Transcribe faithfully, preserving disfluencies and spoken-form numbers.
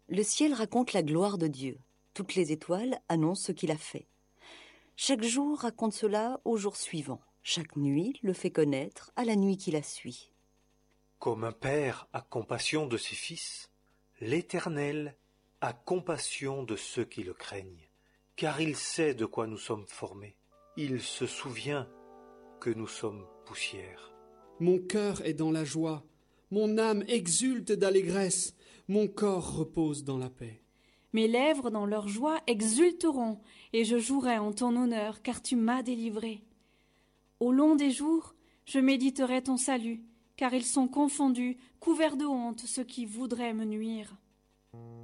Le ciel raconte la gloire de Dieu. Toutes les étoiles annoncent ce qu'il a fait. Chaque jour raconte cela au jour suivant. Chaque nuit le fait connaître à la nuit qui la suit. Comme un père a compassion de ses fils, l'Éternel a compassion de ceux qui le craignent, car il sait de quoi nous sommes formés. Il se souvient que nous sommes poussière. Mon cœur est dans la joie, mon âme exulte d'allégresse, mon corps repose dans la paix. Mes lèvres dans leur joie exulteront, et je jouerai en ton honneur, car tu m'as délivré. Au long des jours, je méditerai ton salut, car ils sont confondus, couverts de honte, ceux qui voudraient me nuire.